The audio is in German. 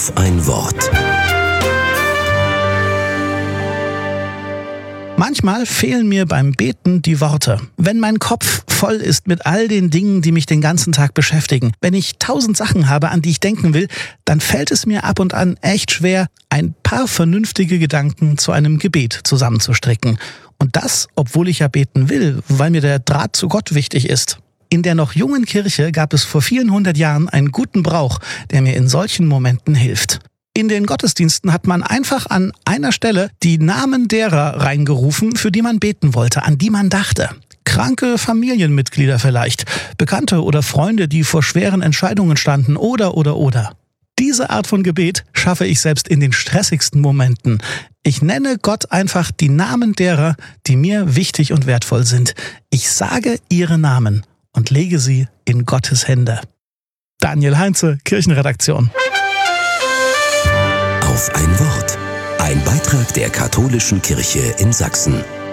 Auf ein Wort. Manchmal fehlen mir beim Beten die Worte. Wenn mein Kopf voll ist mit all den Dingen, die mich den ganzen Tag beschäftigen, wenn ich 1000 Sachen habe, an die ich denken will, dann fällt es mir ab und an echt schwer, ein paar vernünftige Gedanken zu einem Gebet zusammenzustricken. Und das, obwohl ich ja beten will, weil mir der Draht zu Gott wichtig ist. In der noch jungen Kirche gab es vor vielen 100 Jahren einen guten Brauch, der mir in solchen Momenten hilft. In den Gottesdiensten hat man einfach an einer Stelle die Namen derer reingerufen, für die man beten wollte, an die man dachte. Kranke Familienmitglieder vielleicht, Bekannte oder Freunde, die vor schweren Entscheidungen standen oder. Diese Art von Gebet schaffe ich selbst in den stressigsten Momenten. Ich nenne Gott einfach die Namen derer, die mir wichtig und wertvoll sind. Ich sage ihre Namen und lege sie in Gottes Hände. Daniel Heinze, Kirchenredaktion. Auf ein Wort. Ein Beitrag der Katholischen Kirche in Sachsen.